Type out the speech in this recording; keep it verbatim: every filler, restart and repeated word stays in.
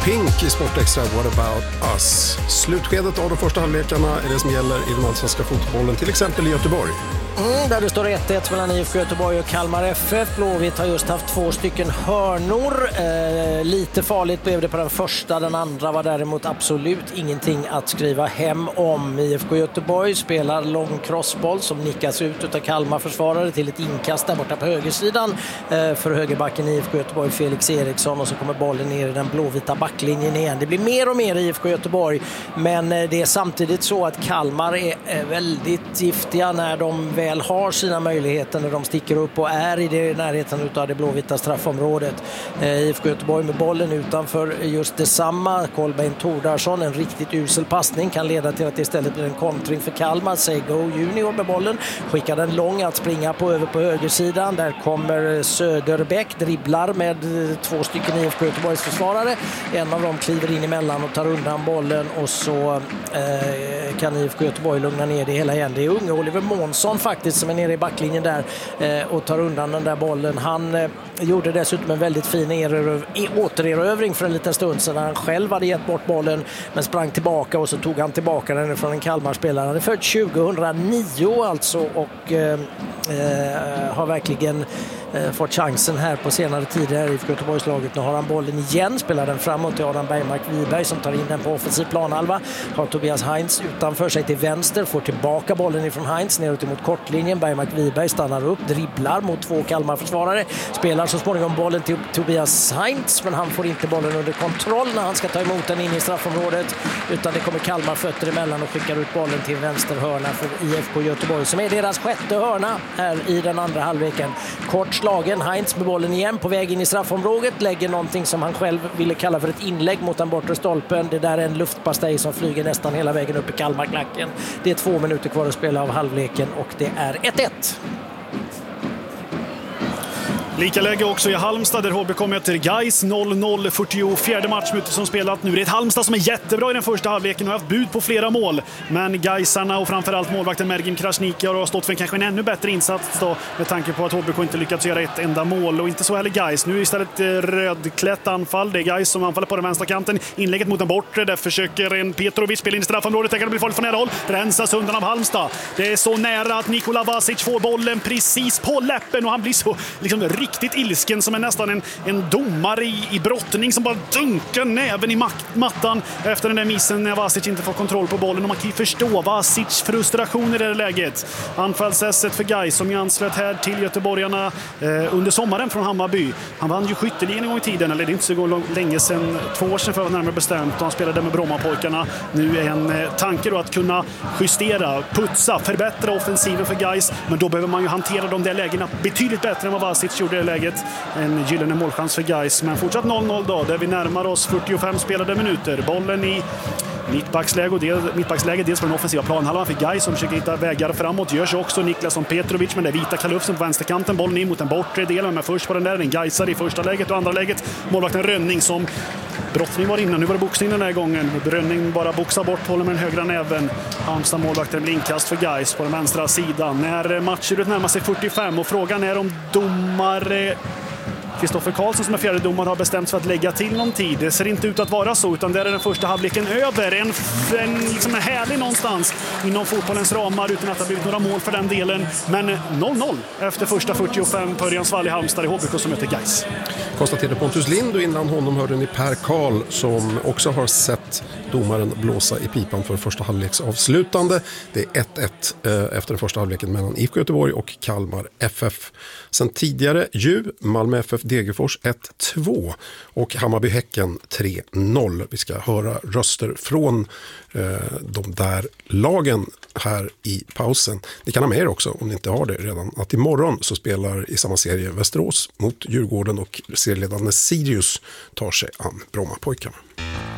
Pink i Sportextra, What about us? Slutskedet av de första halvlekarna är det som gäller i den allsvenska fotbollen, till exempel i Göteborg. Mm, där det står ett ett mellan I F K Göteborg och Kalmar F F. Blåvitt har just haft två stycken hörnor. Eh, lite farligt blev det på den första. Den andra var däremot absolut ingenting att skriva hem om. I F K Göteborg spelar lång crossboll som nickas ut av Kalmar-försvarare till ett inkast där borta på högersidan eh, för högerbacken I F K Göteborg Felix Eriksson, och så kommer bollen ner i den blåvita backlinjen igen. Det blir mer och mer I F K Göteborg, men eh, det är samtidigt så att Kalmar är eh, väldigt giftiga när de väl har sina möjligheter, när de sticker upp och är i det närheten av det blåvita straffområdet. Eh, I F K Göteborg med bollen utanför just detsamma. Kolbeinn Tordarsson, en riktigt usel passning kan leda till att det istället blir en kontring för Kalmar. Sego Junior med bollen, skickar den lång att springa på över på högersidan. Där kommer Söderbäck, dribblar med två stycken I F K Göteborgs försvarare. En av dem kliver in emellan och tar undan bollen, och så eh, kan I F K Göteborg lugna ner det hela igen. Det är unge Oliver Månsson faktiskt som är nere i backlinjen där eh, och tar undan den där bollen. Han eh, gjorde dessutom en väldigt fin eröv- återerövring för en liten stund sedan. Han själv hade gett bort bollen men sprang tillbaka, och så tog han tillbaka den från en Kalmar-spelare. Han är född tjugohundranio alltså, och eh, eh, har verkligen eh, fått chansen här på senare tid här i I F K Göteborgslaget. Nu har han bollen igen, spelar den framåt till Adam Bergmark Wiberg som tar in den på offensiv planhalva. Har Tobias Heinz utanför sig till vänster, får tillbaka bollen ifrån Heinz neråt mot kortlinjen. Bergmark Wiberg stannar upp, dribblar mot två Kalmar-försvarare, spelar så småningom bollen till Tobias Heinz, men han får inte bollen under kontroll när han ska ta emot den in i straffområdet, utan det kommer Kalmar fötter emellan och skickar ut bollen till vänster hörna för I F K Göteborg, som är deras sjätte hörna här i den andra halvleken. Kort slagen, Heinz med bollen igen på väg in i straffområdet, lägger någonting som han själv ville kalla för ett inlägg mot den bortre stolpen. Det där är en luftpastej som flyger nästan hela vägen upp i Kalmarklacken. Det är två minuter kvar att spela av halvleken och det är ett ett. Lika läge också i Halmstad där H B K möter Gais noll noll, fyrtiofjärde matchminuten som spelat. Nu är det ett Halmstad som är jättebra i den första halvleken och har haft bud på flera mål. Men Gaisarna och framförallt målvakten Mergim Krasniqi har stått för en, kanske en ännu bättre insats då, med tanke på att H B K inte lyckats göra ett enda mål. Och inte så heller Gais. Nu är istället rödklätt anfall. Det är Gais som anfaller på den vänstra kanten. Inlägget mot den bortre. Där försöker en Petrovic spela in i straffområdet. Det kan bli farligt från nära håll. Rensas undan av Halmstad. Det är så nära att Nikola Vasic får bollen precis på läppen och han blir så liksom riktigt ilsken som är nästan en, en domare i, i brottning som bara dunkar näven i mat, mattan efter den där missen när Vasic inte får kontroll på bollen. Och man kan ju förstå Vasic frustration i det här läget. Anfallsässet för Gais som ju anslöt här till göteborgarna eh, under sommaren från Hammarby. Han vann ju skytteligan en gång i tiden, eller det är inte så lång, länge sedan, två år sedan för att vara närmare bestämt. Och han spelade med Brommapojkarna. Nu är en eh, tanke då att kunna justera, putsa, förbättra offensiven för Gais. Men då behöver man ju hantera de där lägena betydligt bättre än vad Vasic gjorde i det läget. En gyllene målchans för Gais, men fortsatt noll noll då, där vi närmar oss fyrtiofem spelade minuter. Bollen i mittbacksläge, och del, mittbacksläge dels på den offensiva planhalvan för Gais som försöker hitta vägar framåt. Görs också Niklasson Petrovic med den vita kalufsen på vänsterkanten. Bollen in mot den bortre delen, men först på den där, en Gaisar i första läget och andra läget. Målvakten Rönning som brottning var innan, nu var det boxning den här gången. Rönning bara boxar bort, håller med den högra näven. Halmstad målvakten blir inkast för Gais på den vänstra sidan. När matchen närmar sig fyrtiofem och frågan är om domare Kristoffer Karlsson som är fjärde domare har bestämt för att lägga till någon tid. Det ser inte ut att vara så, utan där är den första halvleken över. En, en, liksom en härlig någonstans inom fotbollens ramar utan att det har blivit några mål för den delen. Men noll noll efter första fyrtiofem på Örjansvall i Halmstad i H B K som möter Gais. Konstaterade Pontus Lind, och innan honom hörde ni Per Karl som också har sett domaren blåsa i pipan för första halvleks avslutande. Det är ett ett eh, efter den första halvleken mellan I F K Göteborg och Kalmar F F. Sen tidigare ju Malmö F F Degerfors ett två och Hammarby Häcken tre noll. Vi ska höra röster från eh, de där lagen här i pausen. Ni kan ha med er också, om ni inte har det redan, att imorgon så spelar i samma serie Västerås mot Djurgården och serieledande Sirius tar sig an Brommapojkarna.